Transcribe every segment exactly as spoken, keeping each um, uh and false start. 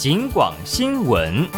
警广新闻。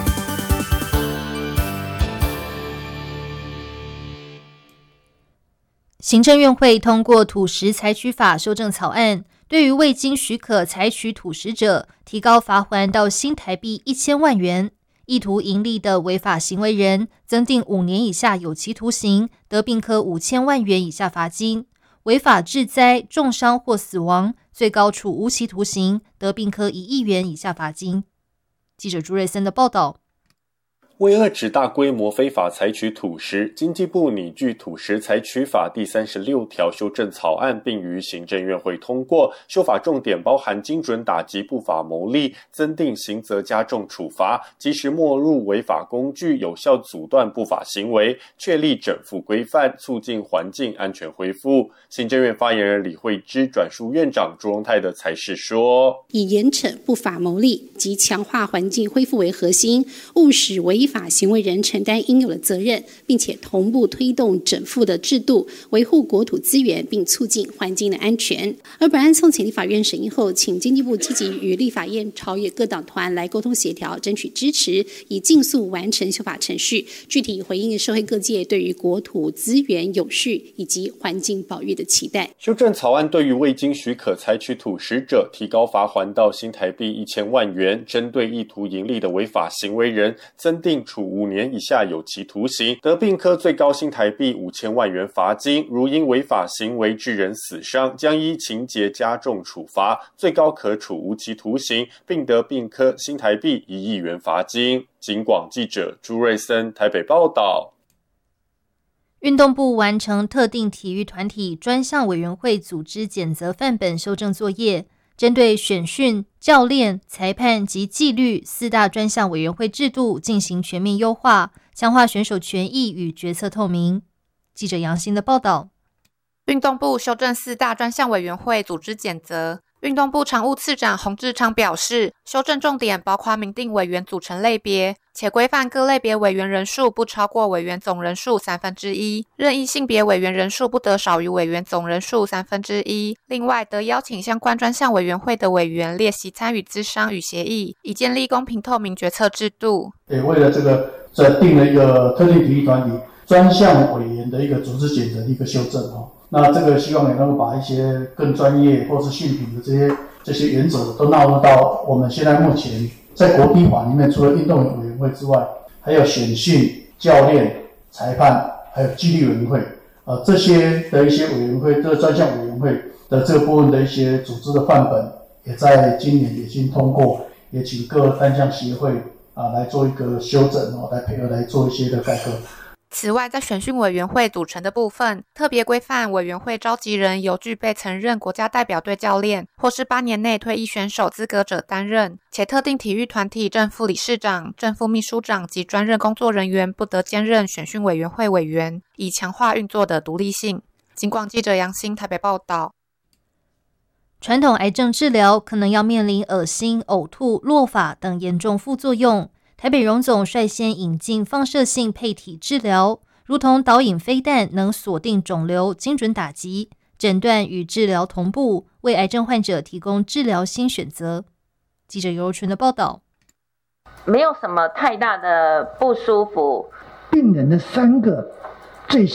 行政院会通过土石采取法修正草案，对于未经许可采取土石者，提高罚锾到新台币一千万元；意图盈利的违法行为人，增订五年以下有期徒刑，得并科五千万元以下罚金；违法致灾、重伤或死亡，最高处无期徒刑，得并科一亿元以下罚金。记者朱瑞森的报道。 为遏止大规模非法采取土石，经济部拟具土石采取法第三十六条修正草案，并于行政院会通过。修法重点包含精准打击不法牟利，增订刑责加重处罚，及时没入违法工具，有效阻断不法行为，确立整复规范，促进环境安全恢复。行政院发言人李惠芝转述院长朱荣泰的裁示说， 以严惩不法牟利及强化环境恢复为核心，务使违法行为人承担应有的责任，并且同步推动整复的制度，维护国土资源，并促进环境的安全。而本案送请立法院审议后，请经济部积极与立法院朝野各党团来沟通协调，争取支持，以尽速完成修法程序，具体回应社会各界对于国土资源永续以及环境保育的期待。 修正草案对于未经许可采取土石者，提高罚锾到新台币一千万元；针对意图盈利的违法行为人，增订处五年以下有期徒刑，得并科最高新台币五千万元罚金。如因违法行为致人死伤，将依情节加重处罚，最高可处无期徒刑，并得并科新台币一亿元罚金。警广记者朱瑞森台北报道。 运动部完成特定体育团体专项委员会组织检责范本修正作业，针对选训、教练、裁判及纪律四大专项委员会制度进行全面优化，强化选手权益与决策透明。记者杨欣的报道。 运动部修正四大专项委员会组织检责。运动部常务次长洪志昌表示，修正重点包括明定委员组成类别，且规范各类别委员人数不超过委员总人数三分之一，任意性别委员人数不得少于委员总人数三分之一。另外，得邀请相关专项委员会的委员列席参与咨商与协议，以建立公平透明决策制度。 也为了这个，这定了一个特定体育团体专项委员的一个组织检责的一个修正哦。那这个希望也能够把一些更专业或是性平的这些这些原则都纳入到我们现在目前在国体法里面，除了运动员委员会之外，还有选训、教练、裁判，还有纪律委员会，呃，这些的一些委员会，这个专项委员会的这个部分的一些组织的范本，也在今年已经通过，也请各单项协会啊来做一个修正哦，来配合来做一些的改革。 此外，在选训委员会组成的部分，特别规范委员会召集人由具备曾任国家代表队教练或是八年内退役选手资格者担任，且特定体育团体正副理事长、正副秘书长及专任工作人员不得兼任选训委员会委员，以强化运作的独立性。警广记者杨欣台北报道。 传统癌症治疗可能要面临恶心、呕吐、落发等严重副作用。台北荣总率先引进放射性配体治疗，如同导引飞弹，能锁定肿瘤，精准打击，诊断与治疗同步，为癌症患者提供治疗新选择。记者尤柔纯的报道。 没有什么太大的不舒服。 病人的三个最